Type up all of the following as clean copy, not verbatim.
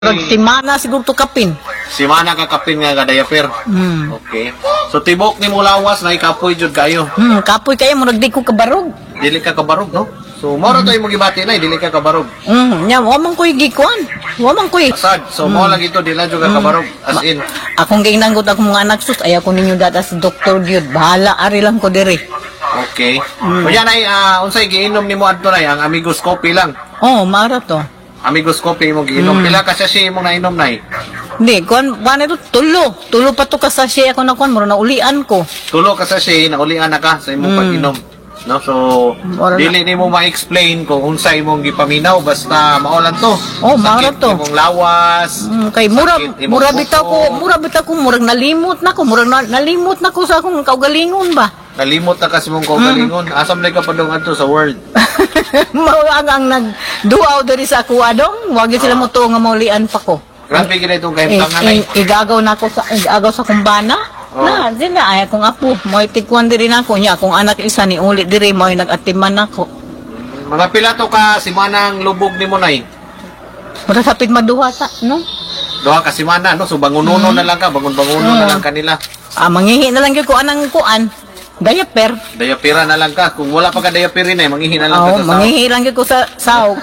Simana siguro to kapin. Simana ka kapin nga diaper. Okay. So tibok ni mo lawas na ikapoy jud kayo. Kapoy kayo murag di ko kabarog. Dili ka kabarog, no? So moro to imong gibati na dili ka kabarog. Nya wa man koy gikuan. Wa man koy. Sad. So mo lang ito dila jud ka kabarog as in. Akong ginanggot akong mga anak sus ay ako ninyo data sa doktor gyud. Bahala ari lang ko dire. Okay. Kuya nay unsay giinom nimo adto nay ang Amigos Coffee lang. Oh, mara to. Amigos Coffee imong giinom. Pila ka sachet imong nainom nay? Hindi, kuan ito, tulo pa to ka sachet ako na kuan, mura na ulian ko. Tulo ka sachet, naulian na ka sa imong pag-inom. No, so dili nimo ma-explain kung unsa imong gipaminaw basta maolan to. Oh, mara to. Imong lawas. Kay mura bitaw ko, murag nalimot na ko, nalimot na ko sa akong kaugalingon ba. Nalimot na kasi mong kaugalingon. Asam lay ka padung adto sa world. Mao ang nagduaw diri sa ako adong, wag sila mo to nga maulian pa ko. Grabe gid itong kahimtangan ay. Igagaw na ko sa kumbana. Na, di na ay akong apo, mo itikwan diri nako nya akong anak isa ni uli diri mo nagatiman nako. Mga pila to ka simanang lubog nimo nay? Mura sapit maduha ta, no? Duha ka simana no, so bangununo na lang ka, bangun-banguno na lang kanila. Manghihi na lang gyud ko anang kuan. Diaper. Diapera na lang ka. Kung wala pa ka diaperin ay manghihi na lang ka sa manghihi lang gyud ko sa sahog.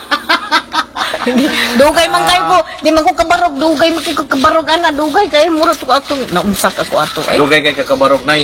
Dugay man kay ko, di man ko kabarog, dugay man ko kabarog ana, dugay kay mura to ato. Naumsak ako ato ay. Dugay kay kakabarog nay.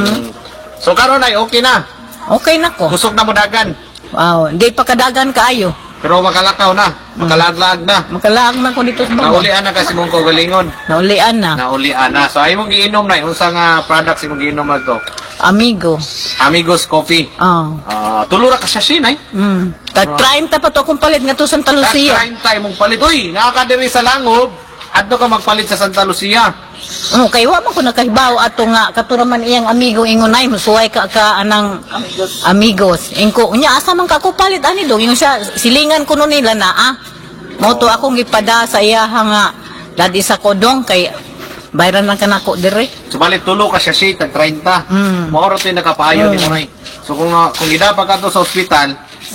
So karon ay okay na. Okay na ko. Kusog na mo dagan. Wow, di pa kadagan kaayo. Pero makalakaw na, makalag-lag na. Makalag na ko dito sa bago. Naulian na kasi mong kaugalingon. Naulian na. Naulian na. So ay mong giinom na, unsa nga products imong giinom adto? Amigo. Amigos Coffee. Tulura ka siya sinay. Tag-try ta pa to kung palit nga to Santa Lucia. Tag-try tayo mong palit. Uy, nakakadiri sa Langob. Adto ka magpalit sa Santa Lucia. Kay wa man ko nakahibaw ato nga katuraman iyang amigo ingonay musuway ka anang amigos. Ingko nya asa man ka ko palit ani dong ingon siya silingan kuno nila na mo to akong gipada sa iya nga dadi sa kodong kay bayran lang kanako dire. Subalit tulo ka siya tag 30. Maoro to nakapaayo ni mo nay. So kung gidapa ka to sa ospital,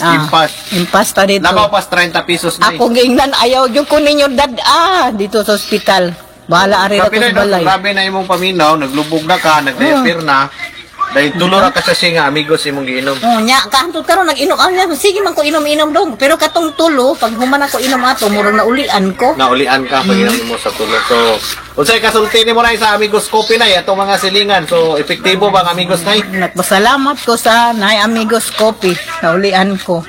impas ta dito. Nabapas 30 pesos na. Ako gingnan ayaw gyud ko ninyo dito sa ospital. Bahala ari ra ko sa balay. Grabe na imong paminaw, naglubog na ka, nag-repair na. Dahil tulo ra ka sa nga amigos imong giinom. Nya kahantod karon nag-inom sige man ko inom-inom dong, pero katong tulo pag human ako inom ato murag naulian ko. Naulian ka pag inom mo sa tulo. So, unsay kasulti nimo na sa Amigos Coffee na atong mga silingan. So, epektibo ba ang Amigos nay? Nagpasalamat ko sa Nay Amigos Coffee. Naulian ko.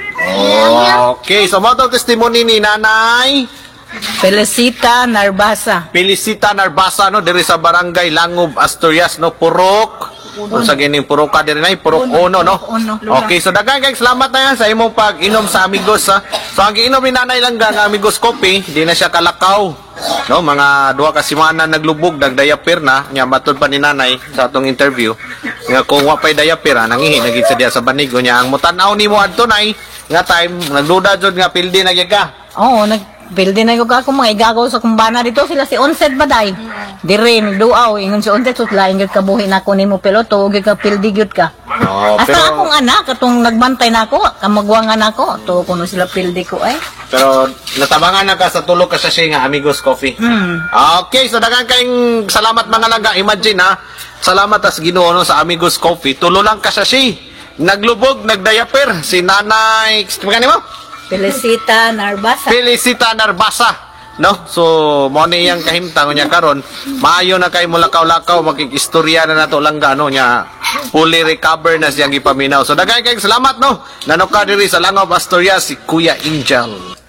Okay, so mo testimony ni Nanay Felicita Narbasa. Felicita Narbasa no diri sa Barangay Langob, Asturias no, Purok. Unsa gining purok ka diri nay? Purok Uno no. Okay, so daghang kay salamat na yan sa imong pag-inom sa Amigos ha. So ang giinom ni Nanay lang nga Amigos Coffee, di na siya kalakaw. No, mga duha ka semana naglubog, nagdiaper na, nya matud pa ni Nanay sa atong interview. Nga kung wa pay diaper nangihi na gid sa diya sa banigo nya ang mutan-aw nimo adto nay nga time nagduda jud nga pildi na gyud ka. Bildi na yung ako mga igagaw sa kumbana dito sila si Onset Baday. Dire duaw ingon si Onset sus lain gyud kabuhi nako nimo piloto gyud ka pildi gyud ka. Asa akong anak katong nagbantay nako, kamagwangan nako to kuno sila pildi ko ay. Pero natabangan na ka sa tulo ka sachet nga Amigos Coffee. Okay, so daghang kayong salamat mga langga. Imagine salamat as Ginoo no, sa Amigos Coffee. Tulo lang ka sachet. Naglubog, nagdiaper si Nanay. Magkano mo? Felicita Narbasa. Felicita Narbasa. No? So, mo ni iyang kahimtang niya karon. Maayo na kay mulakaw-lakaw makikistorya na nato lang gano niya. Fully recover na siyang ipaminaw. So, daghang kayong salamat no. Nanoka diri sa Langob, Asturias si Kuya Angel.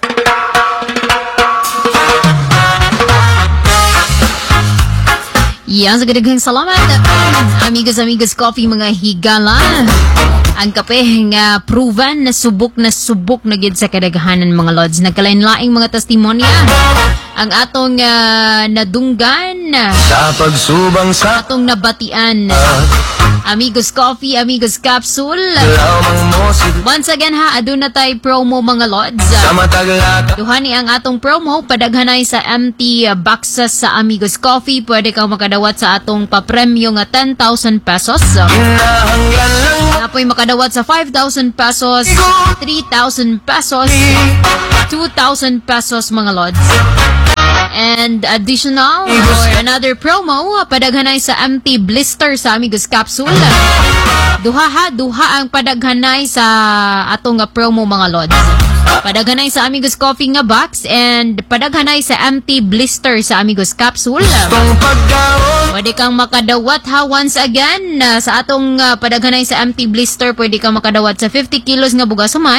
Yan, sa gadaghang salamat. Amigos Coffee mga higala. Ang kape nga proven na subok na gid sa kadaghanan mga lods. Nagkalain-laing mga testimonya. Ang atong nadunggan sa pagsubang sa atong nabatian. Amigos Coffee, Amigos Capsule. Once again aduna tay promo mga lods. Duhani ang atong promo, padaghanay sa empty boxes sa Amigos Coffee. Pwede kang makadawat sa atong papremyo nga 10,000 pesos. Apoy makadawat sa 5,000 pesos, 3,000 pesos, 2,000 pesos mga lods. And additional or another promo, padaghanay sa MT Blister sa Amigos Capsule. Duha ang padaghanay sa atong nga promo mga lods. Padaghanay sa Amigos Coffee nga box and padaghanay sa MT Blister sa Amigos Capsule. Pwede kang makadawat ha once again sa atong padaghanay sa MT Blister. Pwede kang makadawat sa 50 kilos nga bugas humay,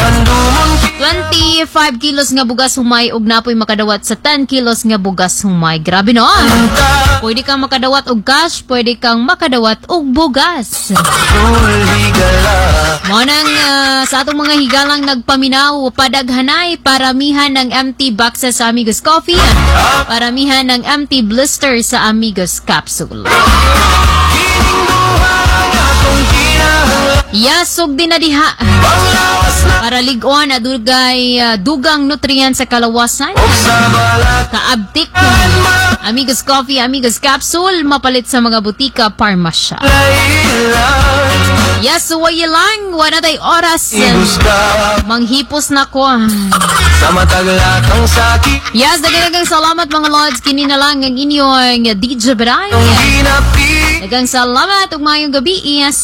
25 kilos nga bugas humay ug napoy makadawat sa 10 kilos nga bugas humay. Grabe no? Pwede kang makadawat og cash, pwede kang makadawat og bugas. Monang sa atong mga higalang nagpaminaw, padaghanay paramihan ng MT boxes sa Amigos Coffee, paramihan ng MT Blister sa Amigos Capsule. Yasog din na diha para ligon na dugay dugang nutrient sa kalawasan, kaabtik. Amigos Coffee, Amigos Capsule, mapalit sa mga butika, parmasya. Yes, suway lang, wala tay oras. Manghipos na ko. Yes, dagang salamat mga lods. Kini na lang ang inyong DJ Baray. Dagang salamat ug mayong gabi. Yes.